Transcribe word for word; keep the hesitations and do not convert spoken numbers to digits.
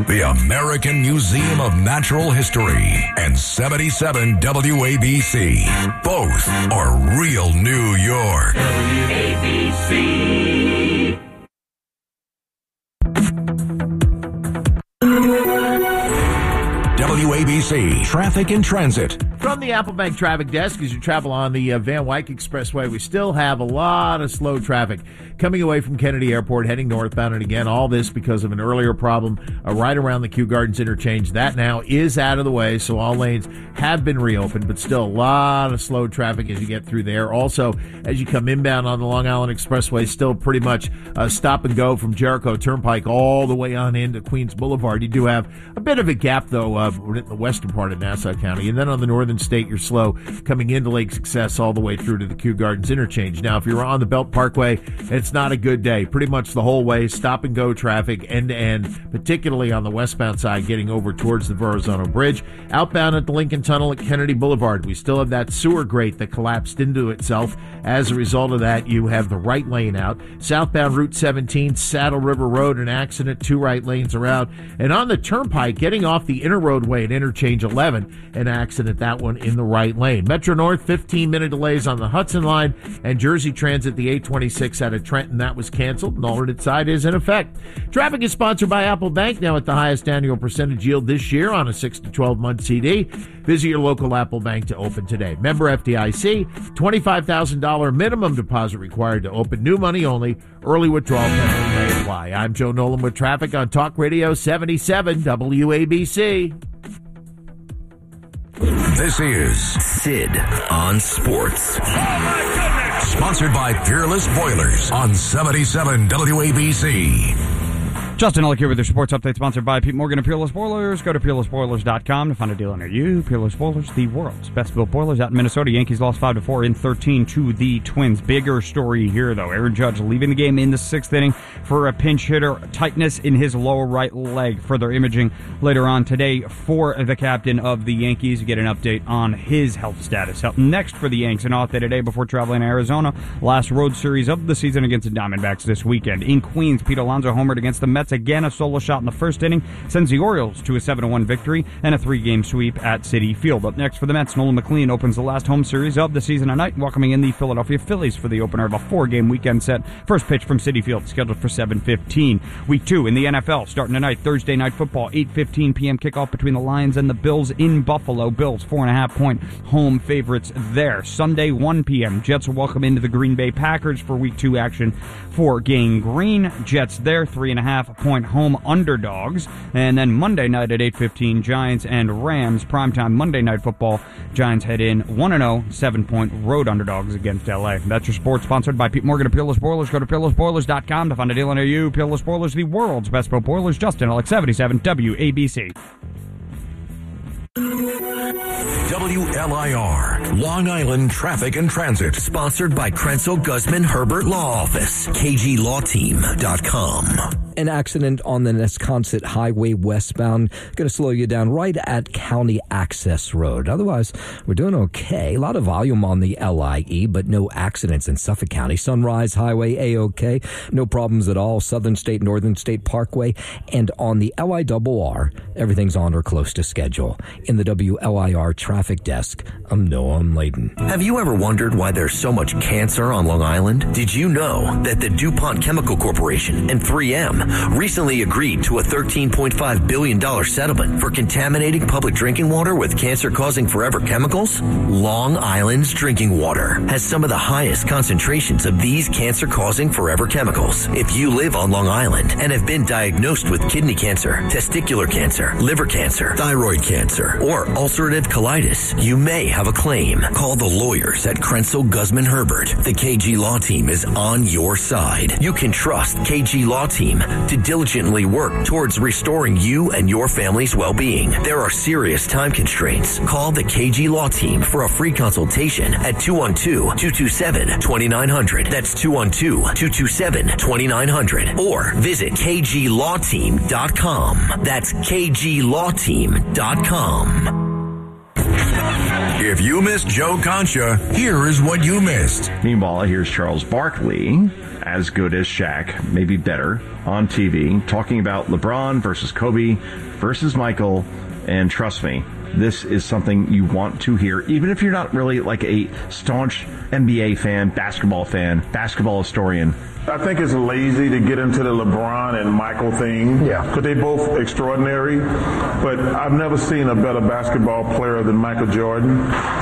the American Museum of Natural History, and seventy-seven W A B C. Both are real New York. W A B C. W A B C Traffic and Transit. From the Applebank Traffic Desk, as you travel on the uh, Van Wyck Expressway, we still have a lot of slow traffic coming away from Kennedy Airport, heading northbound. And again, all this because of an earlier problem uh, right around the Kew Gardens interchange. That now is out of the way, so all lanes have been reopened, but still a lot of slow traffic as you get through there. Also, as you come inbound on the Long Island Expressway, still pretty much uh, stop and go from Jericho Turnpike all the way on into Queens Boulevard. You do have a bit of a gap, though, uh, in the western part of Nassau County. And then on the northern state, you're slow coming into Lake Success all the way through to the Kew Gardens interchange. Now, if you're on the Belt Parkway, it's not a good day. Pretty much the whole way, stop and go traffic end to end, particularly on the westbound side, getting over towards the Verrazano Bridge. Outbound at the Lincoln Tunnel at Kennedy Boulevard, we still have that sewer grate that collapsed into itself. As a result of that, you have the right lane out. Southbound Route seventeen, Saddle River Road, an accident, two right lanes are out. And on the Turnpike, getting off the inner roadway at interchange eleven, an accident, that one in the right lane. Metro North, fifteen-minute delays on the Hudson Line, and Jersey Transit, the eight twenty-six out of Trenton, that was canceled. An alternate side is in effect. Traffic is sponsored by Apple Bank, now at the highest annual percentage yield this year on a six to twelve month C D. Visit your local Apple Bank to open today. Member F D I C, twenty-five thousand dollars minimum deposit required to open. New money only. Early withdrawal penalty may apply. I'm Joe Nolan with traffic on Talk Radio seventy-seven W A B C. This is Sid on Sports. Oh, my goodness! Sponsored by Peerless Boilers on seventy-seven W A B C. Justin Ellick here with your sports update, sponsored by Pete Morgan and Peerless Boilers. Go to peerless boilers dot com to find a deal near you. Peerless Boilers, the world's best built boilers out in Minnesota. Yankees lost five to four in thirteen to the Twins. Bigger story here, though. Aaron Judge leaving the game in the sixth inning for a pinch hitter, tightness in his lower right leg. Further imaging later on today for the captain of the Yankees. You get an update on his health status. Up next for the Yanks, an off day today before traveling to Arizona. Last road series of the season against the Diamondbacks this weekend. In Queens, Pete Alonso homered against the Mets. Again, a solo shot in the first inning sends the Orioles to a seven to one victory and a three-game sweep at Citi Field. Up next for the Mets, Nolan McLean opens the last home series of the season tonight, welcoming in the Philadelphia Phillies for the opener of a four-game weekend set. First pitch from Citi Field scheduled for seven fifteen. Week two in the N F L starting tonight, Thursday Night Football, eight fifteen p.m. kickoff between the Lions and the Bills in Buffalo. Bills, four and a half point home favorites there. Sunday, one p.m. Jets will welcome into the Green Bay Packers for week two action for Gang Green. Jets there, three and a half point home underdogs. And then Monday night at eight fifteen, Giants and Rams, primetime Monday Night Football. Giants head in one and oh, seven point road underdogs against L A. That's your sports, sponsored by Pete Morgan and Peerless Boilers. Go to peerless boilers dot com to find a deal near you. Peerless Boilers, the world's best built boilers. Justin Ellick, seventy-seven W A B C. W L I R, Long Island Traffic and Transit. Sponsored by Krenzel Guzman Herbert Law Office. K G law team dot com. An accident on the Nesconset Highway westbound. Going to slow you down right at County Access Road. Otherwise, we're doing okay. A lot of volume on the L I E, but no accidents in Suffolk County. Sunrise Highway, A-OK. No problems at all. Southern State, Northern State Parkway. And on the L I R R, everything's on or close to schedule. In the W L I R Traffic Desk, I'm Noam Layden. Have you ever wondered why there's so much cancer on Long Island? Did you know that the DuPont Chemical Corporation and three M recently agreed to a thirteen point five billion dollars settlement for contaminating public drinking water with cancer-causing forever chemicals? Long Island's drinking water has some of the highest concentrations of these cancer-causing forever chemicals. If you live on Long Island and have been diagnosed with kidney cancer, testicular cancer, liver cancer, thyroid cancer, or ulcerative colitis, you may have a claim. Call the lawyers at Krenzel Guzman Herbert. The K G Law Team is on your side. You can trust K G Law Team to diligently work towards restoring you and your family's well-being. There are serious time constraints. Call the K G Law Team for a free consultation at two one two, two two seven, two nine zero zero. That's two one two, two two seven, two nine zero zero. Or visit K G law team dot com. That's K G law team dot com. If you missed Joe Concha, here is what you missed. Meanwhile, here's Charles Barkley as good as Shaq, maybe better, on T V, talking about LeBron versus Kobe versus Michael, and trust me, this is something you want to hear, even if you're not really like a staunch N B A fan, basketball fan, basketball historian. I think it's lazy to get into the LeBron and Michael thing. Yeah. Because they both extraordinary. But I've never seen a better basketball player than Michael Jordan.